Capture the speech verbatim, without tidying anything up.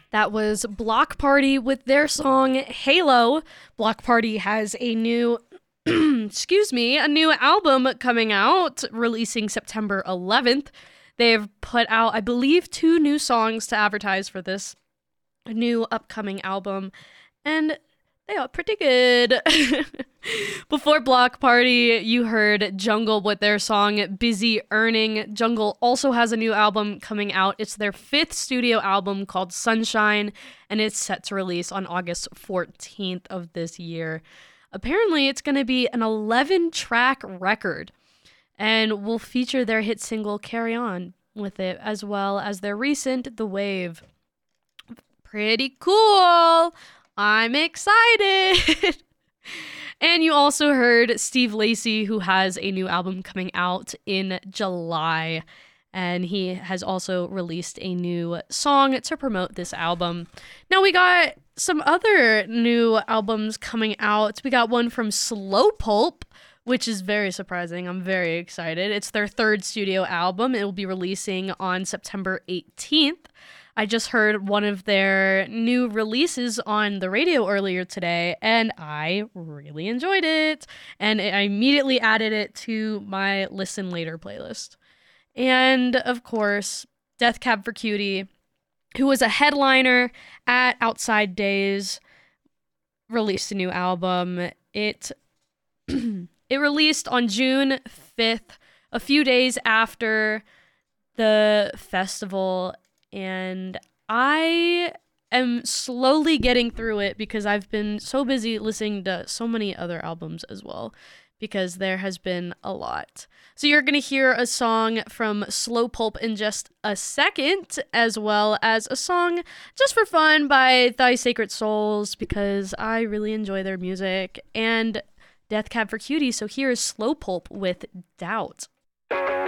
That was Block Party with their song Halo. Block Party has a new, excuse me, a new album coming out, releasing September eleventh. They've put out, I believe, two new songs to advertise for this new upcoming album, and they are pretty good. Before Block Party, you heard Jungle with their song Busy Earning. Jungle also has a new album coming out. It's their fifth studio album called Sunshine, and it's set to release on August fourteenth of this year. Apparently, it's going to be an eleven-track record, and will feature their hit single Carry On with it, as well as their recent The Wave. Pretty cool! I'm excited! And you also heard Steve Lacy, who has a new album coming out in July. And he has also released a new song to promote this album. Now we got some other new albums coming out. We got one from Slow Pulp, which is very surprising. I'm very excited. It's their third studio album. It will be releasing on September eighteenth. I just heard one of their new releases on the radio earlier today, and I really enjoyed it. And I immediately added it to my Listen Later playlist. And, of course, Death Cab for Cutie, who was a headliner at Outside Days, released a new album. It, it released on June fifth, a few days after the festival, and I am slowly getting through it because I've been so busy listening to so many other albums as well, because there has been a lot. So you're going to hear a song from Slow Pulp in just a second, as well as a song just for fun by Thy Sacred Souls, because I really enjoy their music, and Death Cab for Cutie. So here is Slow Pulp with Doubt.